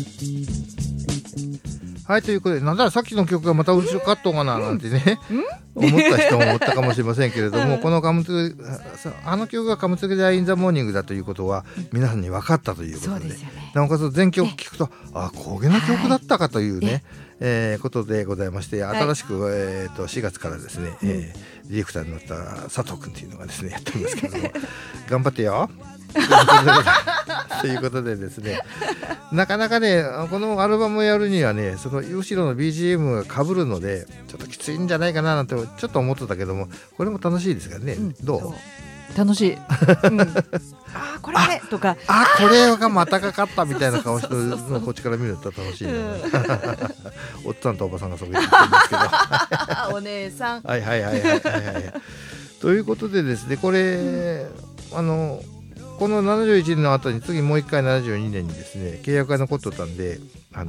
はい、ということで、なんだらさっきの曲がまた後ろカットかななんてね思った人も思ったかもしれませんけれども、このあの曲がカムツギャインザモーニングだということは皆さんに分かったということ で、なおかつ全曲聴くと工芸の曲だったかというね、ことでございまして、新しく、4月からですね、ディレクターになった佐藤君というのがですねやってるんですけども頑張ってよということでですね、なかなかねこのアルバムをやるにはね、その後ろの BGM が被るのでちょっときついんじゃないかななんてちょっと思ってたけども、これも楽しいですからね、どう？ 楽しい、これとかこれがまたかかったみたいな顔してるのをこっちから見ると楽しいなおっさんとおばさんがそこに言ってるんですけどお姉さんはいということでですね、これ、この71年の後に次もう一回72年にですね契約が残っとったんで、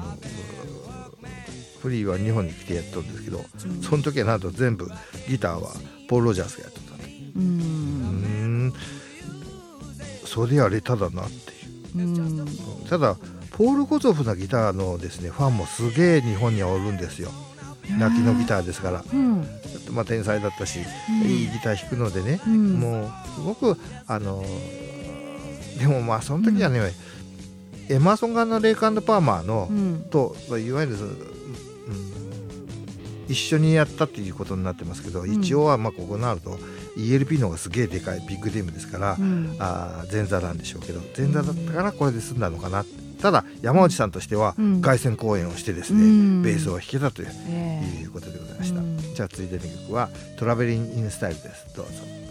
フリーは日本に来てやっとるんですけど、その時はなんと全部ギターはポール・ロジャースがやっとったんで、それあれただなっていう、ただポール・ゴゾフのギターのですねファンもすげえ日本にはおるんですよ。泣きのギターですから、天才だったし、いいギター弾くのでね、もうすごくでもその時はね、エマーソン・ガンのレイク&パーマーの、といわゆる、一緒にやったっていうことになってますけど、一応はここになると ELP の方がすげえでかいビッグディームですから、前座なんでしょうけど、前座だったからこれで済んだのかな。ただ山内さんとしては凱旋公演をしてですね、ベースを弾けたということでございました。じゃあ続いての曲はトラベリン・イン・スタイルです。どうぞ。